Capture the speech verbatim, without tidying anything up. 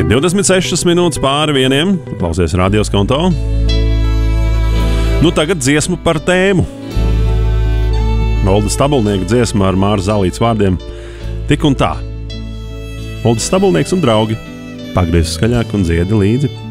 Ir divdesmit sešas minūtes pāri vieniem. Klausies radios konto. Nu, tagad dziesmu par tēmu. Valdes Stabulnieka dziesma ar Māra Zālītes vārdiem Tik un tā. Valdes Stabulnieks un draugi. Pagriez skaļāk un dziedi līdzi.